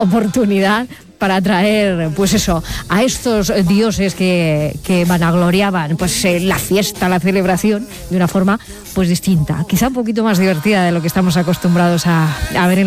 oportunidad para atraer, pues eso, a estos dioses que vanagloriaban pues la fiesta, la celebración de una forma pues distinta, quizá un poquito más divertida de lo que estamos acostumbrados a ver en